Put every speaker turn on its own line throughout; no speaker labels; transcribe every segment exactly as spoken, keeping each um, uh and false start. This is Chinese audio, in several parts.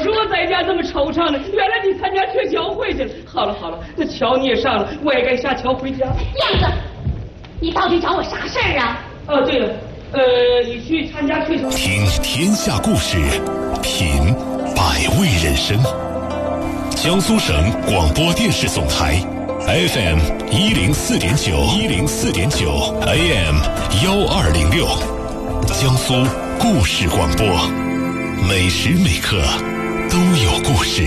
说在家这么惆怅呢，原来你参加雀桥会去了。好了好了，那桥你也上了，我也该下桥回家。
燕子，你到底找我啥事儿啊？
哦，对了，呃，你去参加雀桥。
听天下故事，品百味人生。江苏省广播电视总台 F M 一零四点九，一零四点九 A M 幺二零六，江苏故事广播，每时每刻都有故事。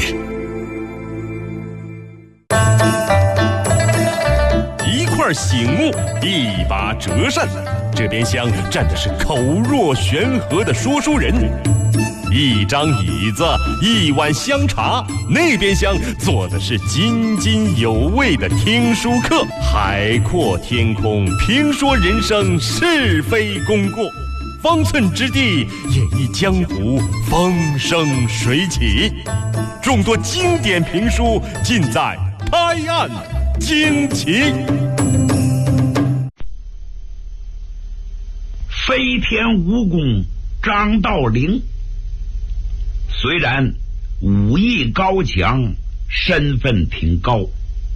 一块醒目，一把折扇，这边厢站的是口若悬河的说书人。一张椅子，一碗香茶，那边厢坐的是津津有味的听书客。海阔天空，评说人生是非功过，方寸之地演绎江湖风生水起。众多经典评书尽在拍案惊奇。
飞天蜈蚣张道陵，虽然武艺高强，身份挺高，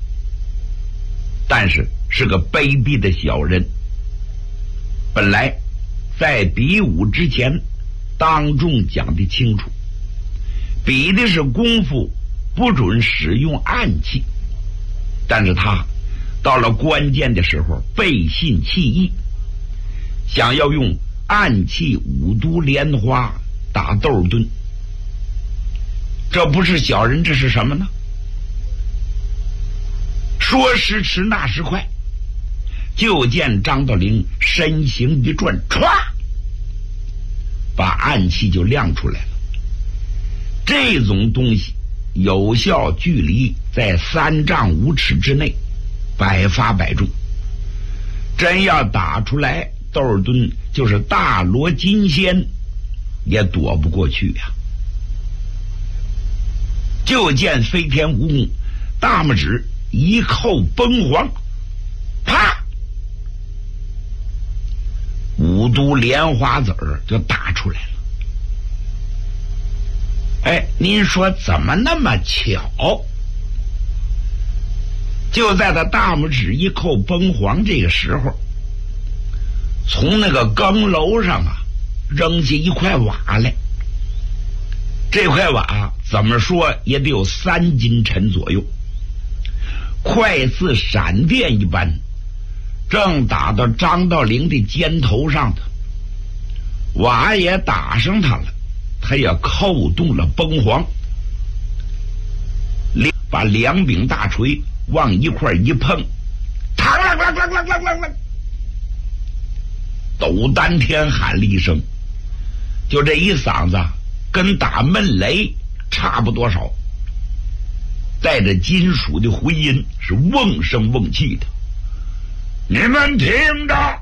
但是是个卑鄙的小人。本来在比武之前当众讲得清楚，比的是功夫，不准使用暗器。但是他到了关键的时候背信弃义，想要用暗器五毒莲花打窦尔敦。这不是小人，这是什么呢？说时迟那时快，就见张道陵身形一转，歘，把暗器就亮出来了。这种东西有效距离在三丈五尺之内，百发百中。真要打出来，窦尔敦就是大罗金仙也躲不过去呀、啊。就见飞天蜈蚣大拇指一扣崩黄，啪，五毒莲花籽儿就打出来了。哎，您说怎么那么巧？就在他大拇指一扣崩黄这个时候，从那个更楼上啊扔下一块瓦来。这块瓦怎么说也得有三斤沉左右，快似闪电一般，正打到张道陵的肩头上的。瓦也打上他了，他也扣动了崩黄，把两柄大锤往一块一碰，嘡啷啷啷啷啷啷啷，斗丹天喊了一声，就这一嗓子跟打闷雷差不多少，带着金属的回音，是瓮声瓮气的。你们听着，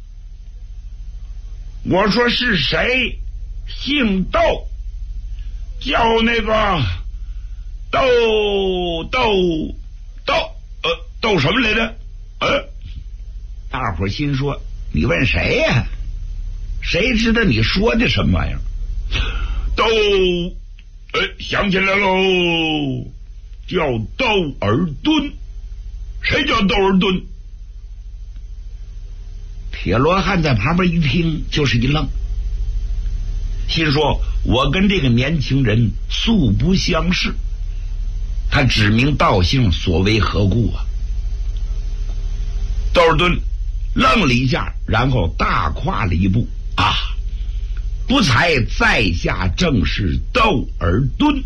我说是谁？姓窦，叫那个窦窦窦呃窦什么来着？呃，大伙心说你问谁呀、啊？谁知道你说的什么玩意儿？窦，哎，想起来喽，叫窦尔敦。谁叫窦尔敦？铁罗汉在旁边一听，就是一愣，心说我跟这个年轻人素不相识，他指名道姓，所为何故啊？窦尔敦愣了一下，然后大跨了一步，啊，不才在下正是窦尔敦。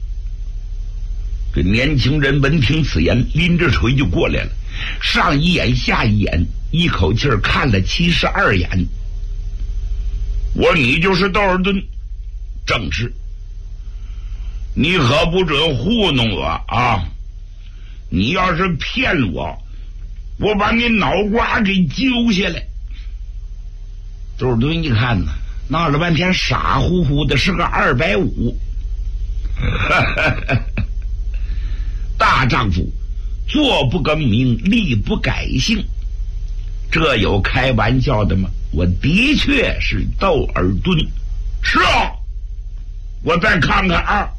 这年轻人闻听此言，拎着锤就过来了，上一眼下一眼，一口气儿看了七十二眼。我说你就是窦尔敦？正是。你可不准糊弄我啊！你要是骗我，我把你脑瓜给揪下来。窦尔敦一看呢，闹了半天傻乎乎的，是个二百五。大丈夫坐不更名，立不改姓，这有开玩笑的吗？我的确是窦尔敦。是啊，我再看看啊。